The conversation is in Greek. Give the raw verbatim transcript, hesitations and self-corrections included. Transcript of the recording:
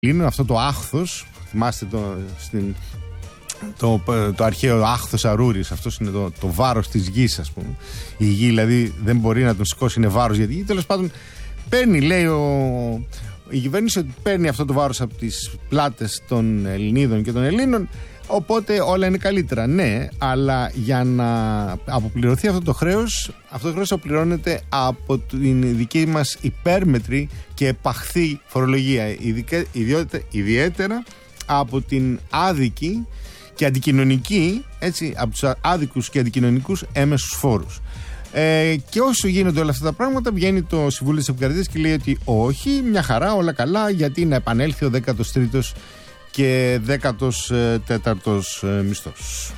Είναι αυτό το άχθος, θυμάστε το, στην, το, το αρχαίο άχθος Αρούρης, αυτό είναι το, το βάρος της γης, ας πούμε. Η γη δηλαδή δεν μπορεί να τον σηκώσει, είναι βάρος για τη γη. Τέλος πάντων, παίρνει, λέει ο, η κυβέρνηση ότι παίρνει αυτό το βάρος από τις πλάτες των Ελληνίδων και των Ελλήνων, οπότε όλα είναι καλύτερα. Ναι, αλλά για να αποπληρωθεί αυτό το χρέος, αυτό το χρέος αποπληρώνεται από την δική μας υπέρμετρη και επαχθή φορολογία, ιδιαίτερα από την άδικη και αντικοινωνική, έτσι, από τους άδικους και αντικοινωνικούς έμεσους φόρους. Ε, και όσο γίνονται όλα αυτά τα πράγματα, βγαίνει το Συμβούλιο της Επικρατείας και λέει ότι όχι, μια χαρά, όλα καλά, γιατί να επανέλθει ο δέκατος τρίτος και δέκατος τέταρτος μισθός.